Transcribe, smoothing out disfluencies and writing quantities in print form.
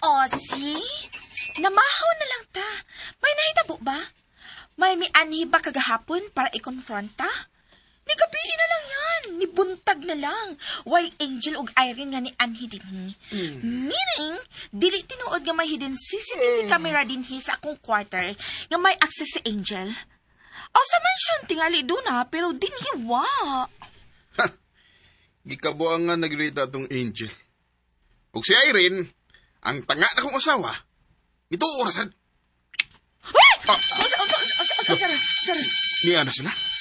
Osi, namahaw na lang ta. May nahitabo ba? May ani ba kagahapon para i-confronta? Ni gabi na lang yan. Ni buntag na lang. Why Angel ug Irene nga ni Anhi dinhi. Meaning, dili tinuod nga may hidden CCTV camera dinhi sa akong quarter nga may access si Angel. O sa mansion tingali doon pero dinhi wa. Gikabuang nga nagrita tong Angel. Ug si Irene, ang tanga na kong asawa, ito orasan. Uy! Sir. Niya na sila?